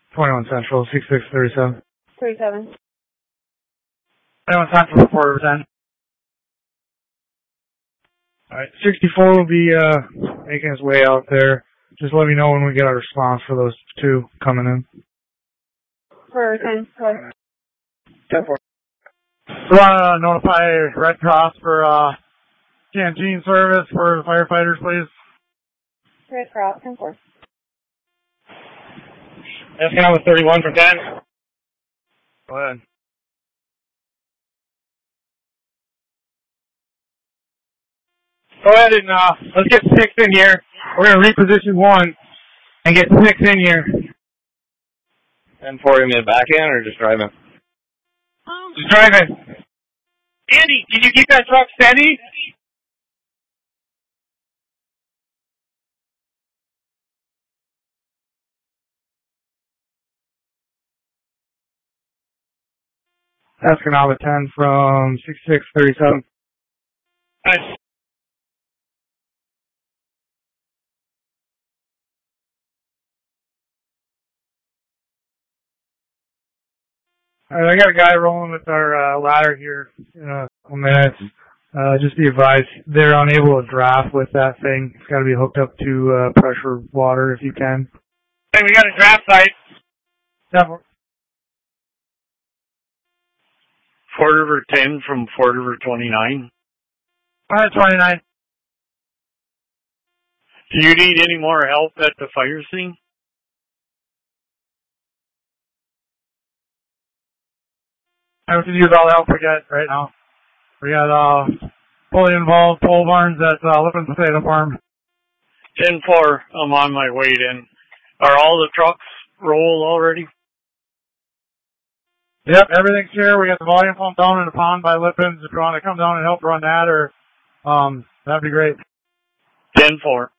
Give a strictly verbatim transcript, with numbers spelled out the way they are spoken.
twenty-one Central, sixty-six thirty-seven. thirty-seven. twenty-one Central, quarter of ten. Alright, sixty-four will be, uh, making his way out there. Just let me know when we get our response for those two coming in. For ten, four. ten four. We want to notify Red Cross for, uh, canteen service for the firefighters, please. Red Cross, ten four. That's kind of a thirty-one for ten. Go ahead. Go ahead and, uh, let's get six in here. We're going to reposition one and get six in here. ten four, you mean back in or just driving? Just driving. Andy, can you keep that truck steady? That's Canava ten from sixty-six thirty-seven. Nice. Alright, I got a guy rolling with our uh, ladder here in a couple minutes. Uh, just be advised, they're unable to draft with that thing. It's got to be hooked up to uh, pressure water if you can. Hey, we got a draft site. Definitely. Fort River ten from Fort River twenty-nine. Alright, twenty-nine. Do you need any more help at the fire scene? I can use all the help we get right now. We got uh, fully involved pole barns at uh, Lippin Potato Farm. ten four, I'm on my way in. Are all the trucks rolled already? Yep, everything's here. We got the volume pump down in the pond by Lippin's. If you want to come down and help run that, or um, that'd be great. ten four.